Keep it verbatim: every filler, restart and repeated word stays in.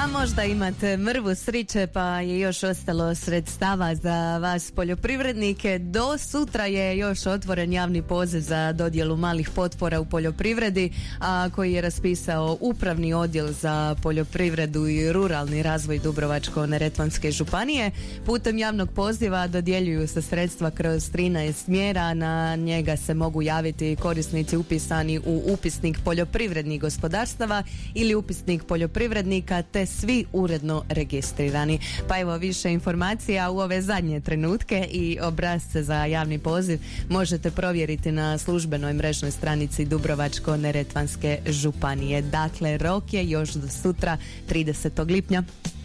A možda imate mrvu sriće pa je još ostalo sredstava za vas poljoprivrednike. Do sutra je još otvoren javni poziv za dodjelu malih potpora u poljoprivredi, a koji je raspisao Upravni odjel za poljoprivredu i ruralni razvoj Dubrovačko-neretvanske županije. Putem javnog poziva dodjeljuju se sredstva kroz trinaest mjera. Na njega se mogu javiti korisnici upisani u upisnik poljoprivrednih gospodarstava ili upisnik poljoprivrednika, te svi uredno registrirani. Pa evo, više informacija u ove zadnje trenutke i obrasce za javni poziv možete provjeriti na službenoj mrežnoj stranici Dubrovačko-neretvanske županije. Dakle, rok je još do sutra, tridesetog lipnja.